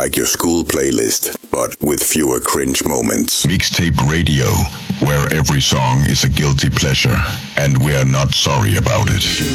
like your school playlist, but with fewer cringe moments. Mixtape Radio, where every song is a guilty pleasure, and we're not sorry about it.